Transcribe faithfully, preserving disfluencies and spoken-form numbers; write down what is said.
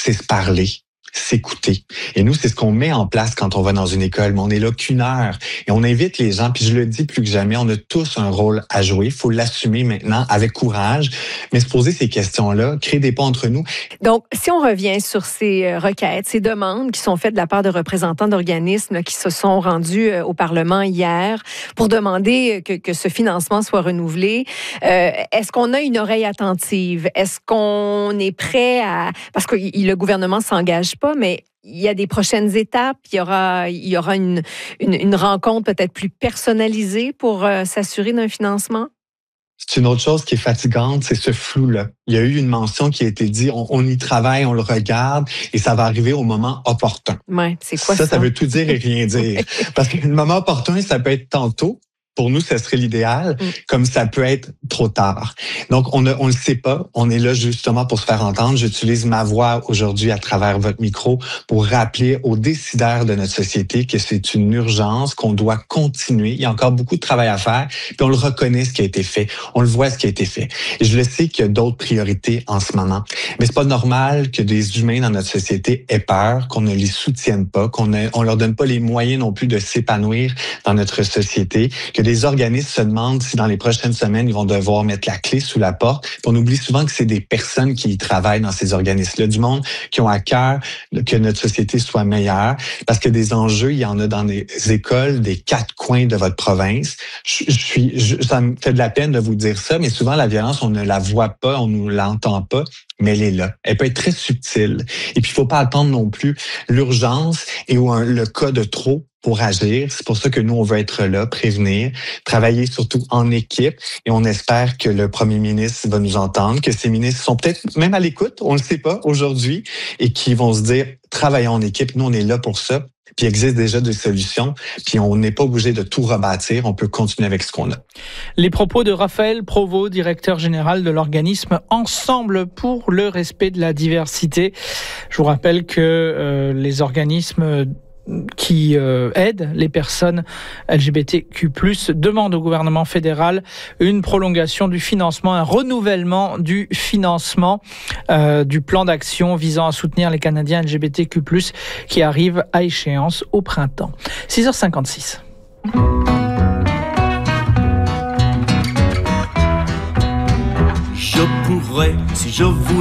c'est se parler, s'écouter. Et nous, c'est ce qu'on met en place quand on va dans une école, mais on est là qu'une heure. Et on invite les gens, puis je le dis plus que jamais, on a tous un rôle à jouer. Il faut l'assumer maintenant avec courage, mais se poser ces questions-là, créer des ponts entre nous. Donc, si on revient sur ces requêtes, ces demandes qui sont faites de la part de représentants d'organismes qui se sont rendus au Parlement hier pour demander que, que ce financement soit renouvelé, euh, est-ce qu'on a une oreille attentive? Est-ce qu'on est prêt à... Parce que le gouvernement ne s'engage pas, mais il y a des prochaines étapes. Il y aura, il y aura une, une, une rencontre peut-être plus personnalisée pour euh, s'assurer d'un financement? C'est une autre chose qui est fatigante, c'est ce flou-là. Il y a eu une mention qui a été dit, on, on y travaille, on le regarde, et ça va arriver au moment opportun. Ouais, c'est quoi ça? Ça, ça veut tout dire et rien dire. Parce que le moment opportun, ça peut être tantôt. Pour nous, ça serait l'idéal, mm. comme ça peut être trop tard. Donc, on ne on le sait pas. On est là justement pour se faire entendre. J'utilise ma voix aujourd'hui à travers votre micro pour rappeler aux décideurs de notre société que c'est une urgence, qu'on doit continuer. Il y a encore beaucoup de travail à faire, puis on le reconnaît ce qui a été fait. On le voit ce qui a été fait. Et je le sais qu'il y a d'autres priorités en ce moment. Mais c'est pas normal que des humains dans notre société aient peur, qu'on ne les soutienne pas, qu'on ne, on leur donne pas les moyens non plus de s'épanouir dans notre société, que les organismes se demandent si dans les prochaines semaines, ils vont devoir mettre la clé sous la porte. Puis on oublie souvent que c'est des personnes qui y travaillent dans ces organismes-là, du monde qui ont à cœur que notre société soit meilleure, parce que des enjeux, il y en a dans les écoles des quatre coins de votre province. Je, je suis, je, ça me fait de la peine de vous dire ça, mais souvent la violence, on ne la voit pas, on ne l'entend pas, mais elle est là. Elle peut être très subtile. Et puis, il faut pas attendre non plus l'urgence et ou un, le cas de trop pour agir. C'est pour ça que nous, on veut être là, prévenir, travailler surtout en équipe, et on espère que le premier ministre va nous entendre, que ces ministres sont peut-être même à l'écoute, on ne le sait pas aujourd'hui, et qui vont se dire, travaillons en équipe, nous, on est là pour ça. Puis il existe déjà des solutions, puis on n'est pas obligé de tout rebâtir, on peut continuer avec ce qu'on a. Les propos de Raphaël Provost, directeur général de l'organisme Ensemble pour le respect de la diversité. Je vous rappelle que euh, les organismes qui euh, aident les personnes L G B T Q plus, demandent au gouvernement fédéral une prolongation du financement, un renouvellement du financement euh, du plan d'action visant à soutenir les Canadiens L G B T Q plus, qui arrive à échéance au printemps. six heures cinquante-six. Je pourrais, si je voulais